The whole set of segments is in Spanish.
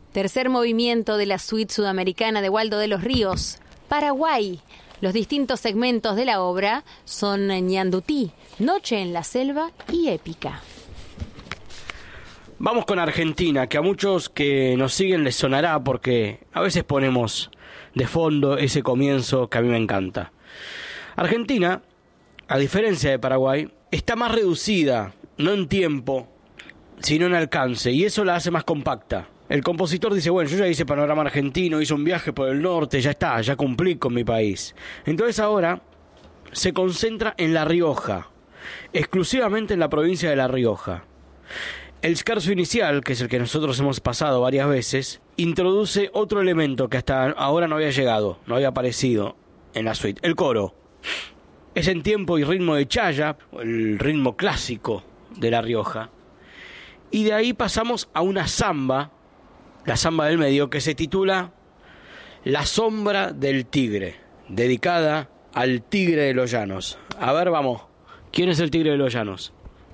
Tercer movimiento de la suite sudamericana de Waldo de los Ríos, Paraguay. Los distintos segmentos de la obra son Ñandutí, Noche en la Selva y Épica. Vamos con Argentina, que a muchos que nos siguen les sonará porque a veces ponemos de fondo ese comienzo que a mí me encanta. Argentina, a diferencia de Paraguay, está más reducida, no en tiempo, sino en alcance, y eso la hace más compacta. El compositor dice, bueno, yo ya hice Panorama Argentino, hice un viaje por el norte, ya está, ya cumplí con mi país. Entonces ahora se concentra en La Rioja, exclusivamente en la provincia de La Rioja. El scherzo inicial, que es el que nosotros hemos pasado varias veces, introduce otro elemento que hasta ahora no había llegado, no había aparecido en la suite, el coro. Es en tiempo y ritmo de chaya, el ritmo clásico de La Rioja. Y de ahí pasamos a una samba, la samba del medio, que se titula La Sombra del Tigre, dedicada al Tigre de los Llanos. A ver, vamos, ¿quién es el Tigre de los Llanos?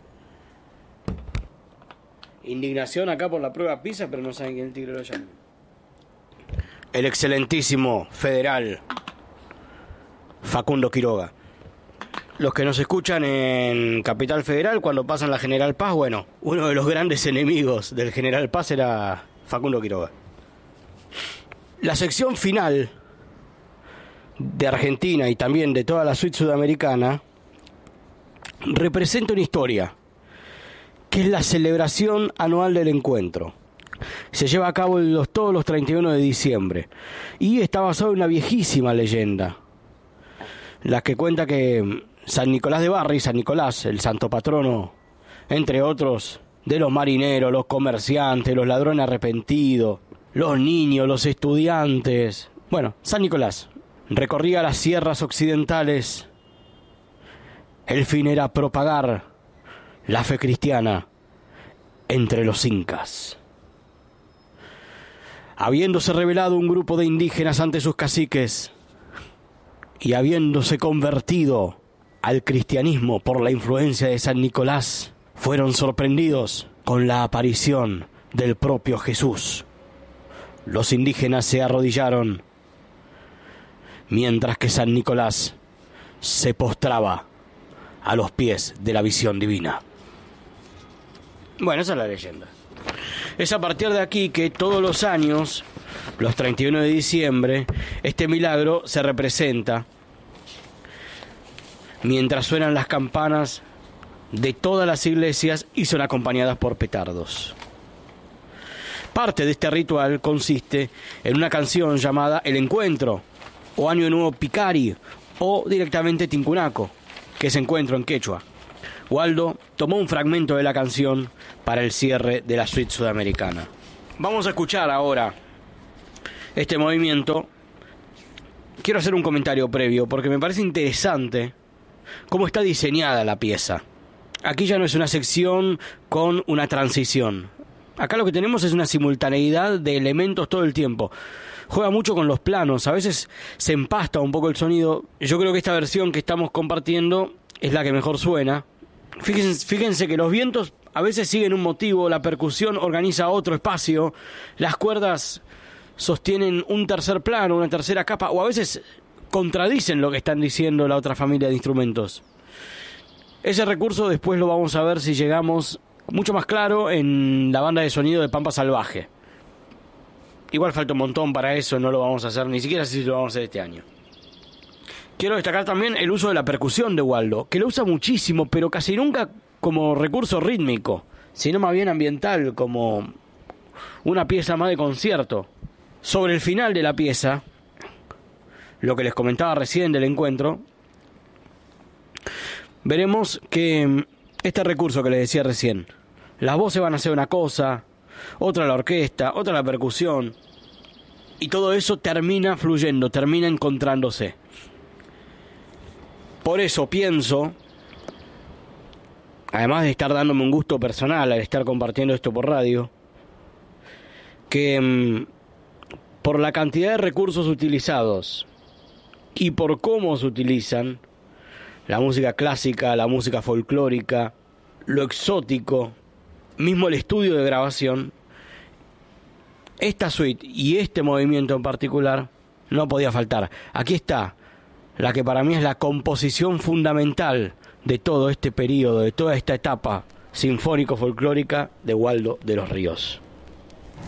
Indignación acá por la prueba PISA, pero no saben quién es el Tigre de los Llanos. El excelentísimo federal Facundo Quiroga. Los que nos escuchan en Capital Federal, cuando pasan la General Paz, bueno, uno de los grandes enemigos del General Paz era Facundo Quiroga. La sección final de Argentina y también de toda la suite sudamericana representa una historia, que es la celebración anual del encuentro. Se lleva a cabo todos los 31 de diciembre y está basado en una viejísima leyenda, la que cuenta que San Nicolás de Barri, San Nicolás, el santo patrono, entre otros, de los marineros, los comerciantes, los ladrones arrepentidos, los niños, los estudiantes. Bueno, San Nicolás recorría las sierras occidentales. El fin era propagar la fe cristiana entre los incas. Habiéndose rebelado un grupo de indígenas ante sus caciques y habiéndose convertido al cristianismo por la influencia de San Nicolás, fueron sorprendidos con la aparición del propio Jesús. Los indígenas se arrodillaron, mientras que San Nicolás se postraba a los pies de la visión divina. Bueno, esa es la leyenda. Es a partir de aquí que todos los años, los 31 de diciembre, este milagro se representa mientras suenan las campanas de todas las iglesias y son acompañadas por petardos. Parte de este ritual consiste en una canción llamada El Encuentro, o Año Nuevo Picari, o directamente Tincunaco, que es encuentro en quechua. Waldo tomó un fragmento de la canción para el cierre de la suite sudamericana. Vamos a escuchar ahora este movimiento. Quiero hacer un comentario previo porque me parece interesante cómo está diseñada la pieza. Aquí ya no es una sección con una transición. Acá lo que tenemos es una simultaneidad de elementos todo el tiempo. Juega mucho con los planos, a veces se empasta un poco el sonido. Yo creo que esta versión que estamos compartiendo es la que mejor suena. Fíjense que los vientos a veces siguen un motivo, la percusión organiza otro espacio, las cuerdas sostienen un tercer plano, una tercera capa, o a veces contradicen lo que están diciendo la otra familia de instrumentos. Ese recurso después lo vamos a ver si llegamos mucho más claro en la banda de sonido de Pampa Salvaje. Igual falta un montón para eso, no lo vamos a hacer, ni siquiera si lo vamos a hacer este año. Quiero destacar también el uso de la percusión de Waldo, que lo usa muchísimo, pero casi nunca como recurso rítmico, sino más bien ambiental, como una pieza más de concierto. Sobre el final de la pieza, lo que les comentaba recién del encuentro, veremos que este recurso que les decía recién, las voces van a hacer una cosa, otra la orquesta, otra la percusión, y todo eso termina fluyendo, termina encontrándose. Por eso pienso, además de estar dándome un gusto personal al estar compartiendo esto por radio, que por la cantidad de recursos utilizados y por cómo se utilizan, la música clásica, la música folclórica, lo exótico, mismo el estudio de grabación, esta suite y este movimiento en particular no podía faltar. Aquí está la que para mí es la composición fundamental de todo este periodo, de toda esta etapa sinfónico-folclórica de Waldo de los Ríos.